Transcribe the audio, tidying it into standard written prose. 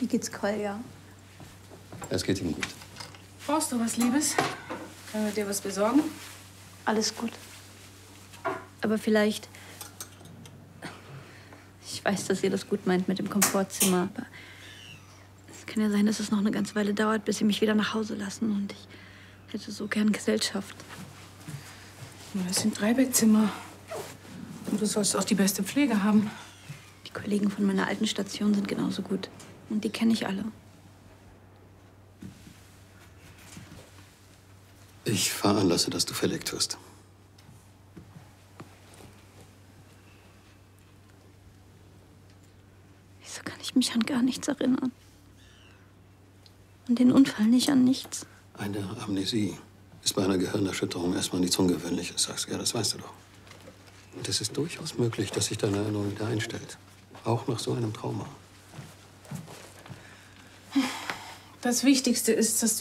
Wie geht's Kolja? Es geht ihm gut. Brauchst du was, Liebes? Können wir dir was besorgen? Alles gut. Aber vielleicht... Ich weiß, dass ihr das gut meint mit dem Komfortzimmer, aber es kann ja sein, dass es noch eine ganze Weile dauert, bis sie mich wieder nach Hause lassen. Und ich hätte so gern Gesellschaft. Nur das sind 3 Bettzimmer. Und du sollst auch die beste Pflege haben. Die Kollegen von meiner alten Station sind genauso gut. Und die kenne ich alle. Ich veranlasse, dass du verlegt wirst. Wieso kann ich mich an gar nichts erinnern? An den Unfall nicht, an nichts. Eine Amnesie ist bei einer Gehirnerschütterung erstmal nichts Ungewöhnliches, sagst du. Ja, das weißt du doch. Und es ist durchaus möglich, dass sich deine Erinnerung wieder einstellt. Auch nach so einem Trauma. Das Wichtigste ist, dass du